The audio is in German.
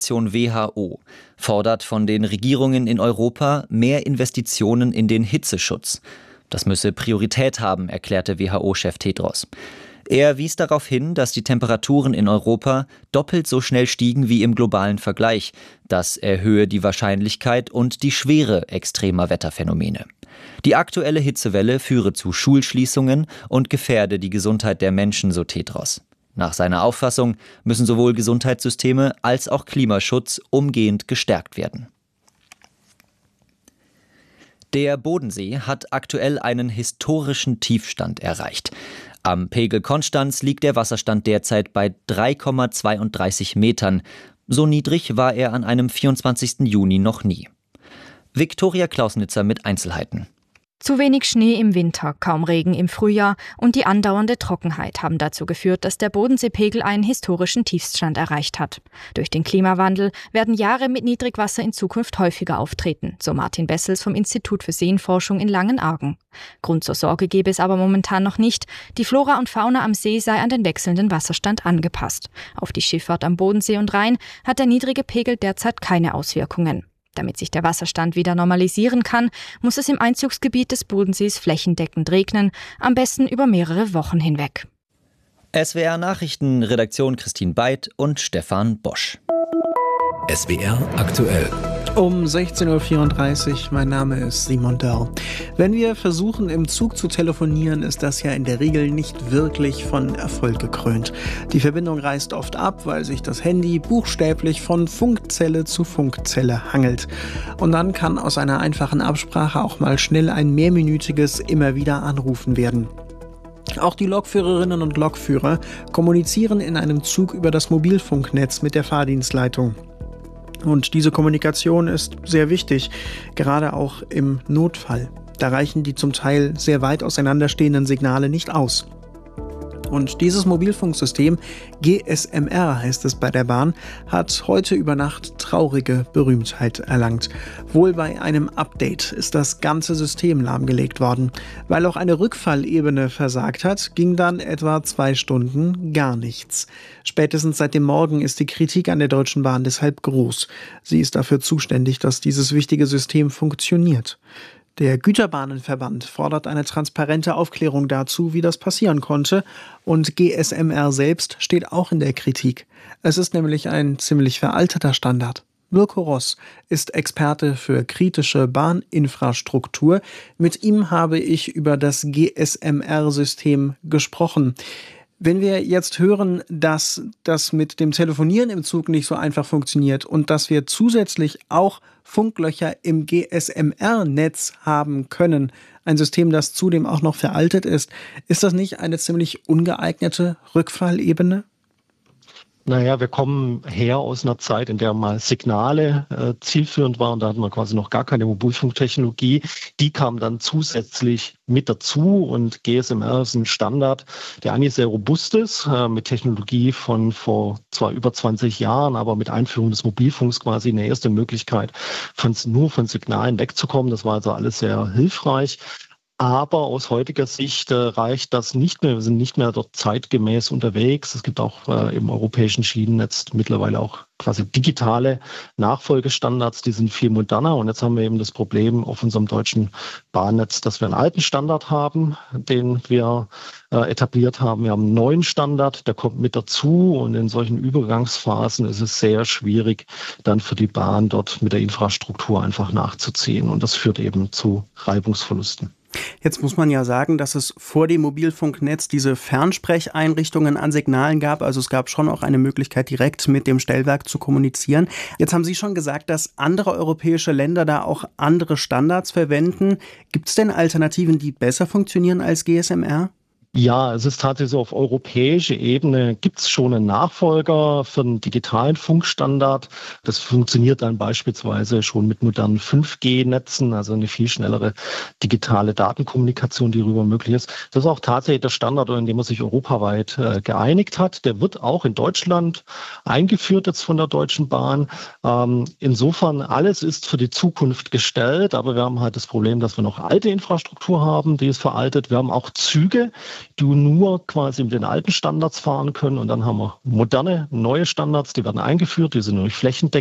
WHO fordert von den Regierungen in Europa mehr Investitionen in den Hitzeschutz. Das müsse Priorität haben, erklärte WHO-Chef Tedros. Er wies darauf hin, dass die Temperaturen in Europa doppelt so schnell stiegen wie im globalen Vergleich. Das erhöhe die Wahrscheinlichkeit und die Schwere extremer Wetterphänomene. Die aktuelle Hitzewelle führe zu Schulschließungen und gefährde die Gesundheit der Menschen, so Tedros. Nach seiner Auffassung müssen sowohl Gesundheitssysteme als auch Klimaschutz umgehend gestärkt werden. Der Bodensee hat aktuell einen historischen Tiefstand erreicht. Am Pegel Konstanz liegt der Wasserstand derzeit bei 3,32 Metern. So niedrig war er an einem 24. Juni noch nie. Viktoria Klausnitzer mit Einzelheiten. Zu wenig Schnee im Winter, kaum Regen im Frühjahr und die andauernde Trockenheit haben dazu geführt, dass der Bodenseepegel einen historischen Tiefstand erreicht hat. Durch den Klimawandel werden Jahre mit Niedrigwasser in Zukunft häufiger auftreten, so Martin Bessels vom Institut für Seenforschung in Langenargen. Grund zur Sorge gebe es aber momentan noch nicht. Die Flora und Fauna am See sei an den wechselnden Wasserstand angepasst. Auf die Schifffahrt am Bodensee und Rhein hat der niedrige Pegel derzeit keine Auswirkungen. Damit sich der Wasserstand wieder normalisieren kann, muss es im Einzugsgebiet des Bodensees flächendeckend regnen, am besten über mehrere Wochen hinweg. SWR Nachrichten, Redaktion Christine Beid und Stefan Bosch. SWR aktuell. Um 16.34 Uhr, mein Name ist Simon Dörr. Wenn wir versuchen, im Zug zu telefonieren, ist das ja in der Regel nicht wirklich von Erfolg gekrönt. Die Verbindung reißt oft ab, weil sich das Handy buchstäblich von Funkzelle zu Funkzelle hangelt. Und dann kann aus einer einfachen Absprache auch mal schnell ein mehrminütiges immer wieder Anrufen werden. Auch die Lokführerinnen und Lokführer kommunizieren in einem Zug über das Mobilfunknetz mit der Fahrdienstleitung. Und diese Kommunikation ist sehr wichtig, gerade auch im Notfall. Da reichen die zum Teil sehr weit auseinanderstehenden Signale nicht aus. Und dieses Mobilfunksystem, GSMR heißt es bei der Bahn, hat heute über Nacht traurige Berühmtheit erlangt. Wohl bei einem Update ist das ganze System lahmgelegt worden. Weil auch eine Rückfallebene versagt hat, ging dann etwa 2 Stunden gar nichts. Spätestens seit dem Morgen ist die Kritik an der Deutschen Bahn deshalb groß. Sie ist dafür zuständig, dass dieses wichtige System funktioniert. Der Güterbahnenverband fordert eine transparente Aufklärung dazu, wie das passieren konnte. Und GSMR selbst steht auch in der Kritik. Es ist nämlich ein ziemlich veralteter Standard. Mirko Ross ist Experte für kritische Bahninfrastruktur. Mit ihm habe ich über das GSMR-System gesprochen. Wenn wir jetzt hören, dass das mit dem Telefonieren im Zug nicht so einfach funktioniert und dass wir zusätzlich auch Funklöcher im GSMR-Netz haben können, ein System, das zudem auch noch veraltet ist das nicht eine ziemlich ungeeignete Rückfallebene? Naja, wir kommen her aus einer Zeit, in der mal Signale zielführend waren. Da hatten wir quasi noch gar keine Mobilfunktechnologie. Die kam dann zusätzlich mit dazu und GSMR ist ein Standard, der eigentlich sehr robust ist, mit Technologie von vor zwar über 20 Jahren, aber mit Einführung des Mobilfunks quasi eine erste Möglichkeit, nur von Signalen wegzukommen. Das war also alles sehr hilfreich. Aber aus heutiger Sicht reicht das nicht mehr. Wir sind nicht mehr dort zeitgemäß unterwegs. Es gibt auch im europäischen Schienennetz mittlerweile auch quasi digitale Nachfolgestandards, die sind viel moderner. Und jetzt haben wir eben das Problem auf unserem deutschen Bahnnetz, dass wir einen alten Standard haben, den wir etabliert haben. Wir haben einen neuen Standard, der kommt mit dazu. Und in solchen Übergangsphasen ist es sehr schwierig, dann für die Bahn dort mit der Infrastruktur einfach nachzuziehen. Und das führt eben zu Reibungsverlusten. Jetzt muss man ja sagen, dass es vor dem Mobilfunknetz diese Fernsprecheinrichtungen an Signalen gab. Also es gab schon auch eine Möglichkeit, direkt mit dem Stellwerk zu kommunizieren. Jetzt haben Sie schon gesagt, dass andere europäische Länder da auch andere Standards verwenden. Gibt es denn Alternativen, die besser funktionieren als GSMR? Ja, es ist tatsächlich so, auf europäischer Ebene gibt es schon einen Nachfolger für einen digitalen Funkstandard. Das funktioniert dann beispielsweise schon mit modernen 5G-Netzen, also eine viel schnellere digitale Datenkommunikation, die darüber möglich ist. Das ist auch tatsächlich der Standard, in dem man sich europaweit geeinigt hat. Der wird auch in Deutschland eingeführt jetzt von der Deutschen Bahn. Insofern, alles ist für die Zukunft gestellt, aber wir haben halt das Problem, dass wir noch alte Infrastruktur haben, die ist veraltet. Wir haben auch Züge, die nur quasi mit den alten Standards fahren können. Und dann haben wir moderne, neue Standards, die werden eingeführt, die sind nämlich flächendeckend.